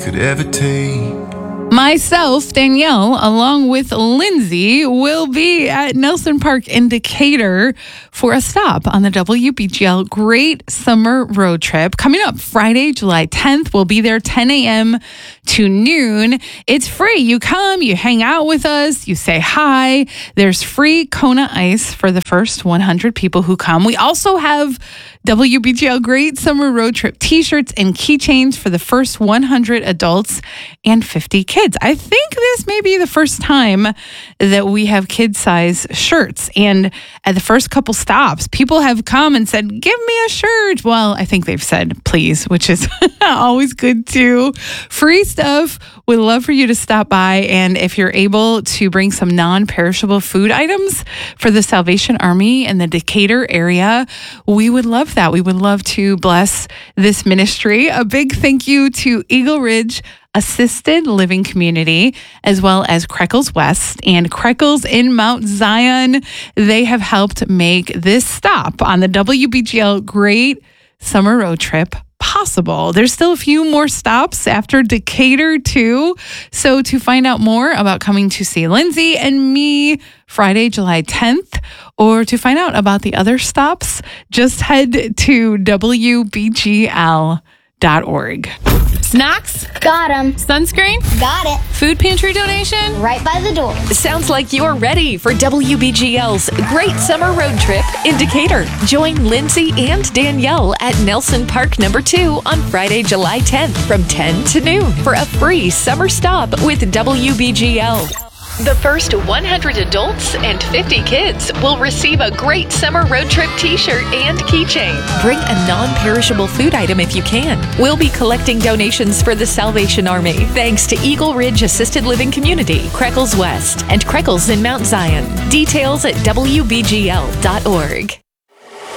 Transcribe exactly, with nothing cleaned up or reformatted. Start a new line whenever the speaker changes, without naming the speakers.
could ever take.
Myself, Danielle, along with Lindsay, will be at Nelson Park in Decatur for a stop on the W B G L Great Summer Road Trip. Coming up Friday, July tenth, we'll be there ten a.m. to noon. It's free. You come, you hang out with us, you say hi. There's free Kona Ice for the first one hundred people who come. We also have W B G L Great Summer Road Trip t-shirts and keychains for the first one hundred adults and fifty kids. I think this may be the first time that we have kid-size shirts. And at the first couple stops, people have come and said, give me a shirt. Well, I think they've said please, which is always good too. Free stuff. We'd love for you to stop by. And if you're able to bring some non-perishable food items for the Salvation Army in the Decatur area, we would love that. We would love to bless this ministry. A big thank you to Eagle Ridge Assisted Living Community, as well as Creckles West and Creckles in Mount Zion. They have helped make this stop on the W B G L Great Summer Road Trip possible. There's still a few more stops after Decatur too. So to find out more about coming to see Lindsay and me Friday, July tenth, or to find out about the other stops, just head to W B G L dot org. Snacks?
Got 'em.
Sunscreen?
Got it.
Food pantry donation?
Right by the door.
Sounds like you're ready for W B G L's Great Summer Road Trip in Decatur. Join Lindsay and Danielle at Nelson Park number two on Friday, July tenth from ten to noon for a free summer stop with W B G L. The first one hundred adults and fifty kids will receive a Great Summer Road Trip t-shirt and keychain. Bring a non-perishable food item if you can. We'll be collecting donations for the Salvation Army thanks to Eagle Ridge Assisted Living Community, Creckles West, and Creckles in Mount Zion. Details at W B G L dot org.